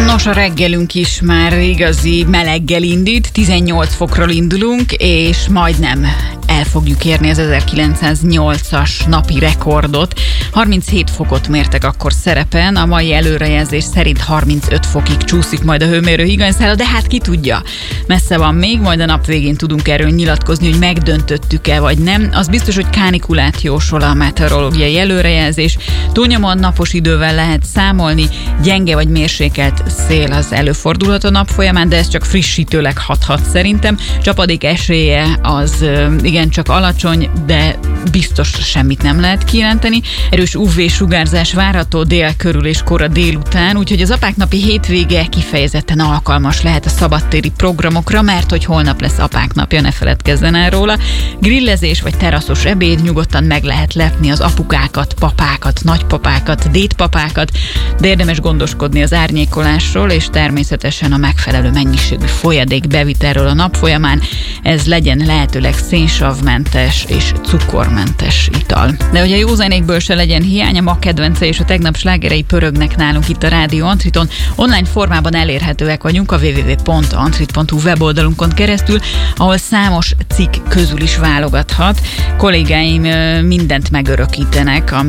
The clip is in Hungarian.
Nos, a reggelünk is már igazi meleggel indít, 18 fokról indulunk, és majdnem el fogjuk érni az 1908-as napi rekordot. 37 fokot mértek akkor Szerepen, a mai előrejelzés szerint 35 fokig csúszik majd a hőmérő higanyszála, de hát ki tudja, messze van még, majd a nap végén tudunk erről nyilatkozni, hogy megdöntöttük-e vagy nem. Az biztos, hogy kánikulát jósol a meteorológiai előrejelzés, túlnyomóan napos idővel lehet számolni, gyenge vagy mérsékelt szél az előfordulhat a nap folyamán, de ez csak frissítőleg hathat szerintem. Csapadék esélye az igencsak alacsony, de biztos semmit nem lehet kijelenteni. Erős UV-sugárzás várható dél körül és kora délután, úgyhogy az apák napi hétvége kifejezetten alkalmas lehet a szabadtéri programokra, mert hogy holnap lesz apák napja, ne feledkezzen el róla. Grillezés vagy teraszos ebéd, nyugodtan meg lehet lepni az apukákat, papákat, nagypapákat, dédpapákat, de érdemes gondoskodni az árnyékolásról, és természetesen a megfelelő mennyiségű folyadék bevitelről a nap folyamán. Ez legyen lehetőleg szénsavmentes és cukormentes ital. De hogy a józanékből se legyen hiány, a ma kedvence és a tegnap slágerei pörögnek nálunk itt a Rádió Antriton. Online formában elérhetőek vagyunk a www.antrit.hu weboldalunkon keresztül, ahol számos cikk közül is válogathat. Kollégáim mindent megörökítenek,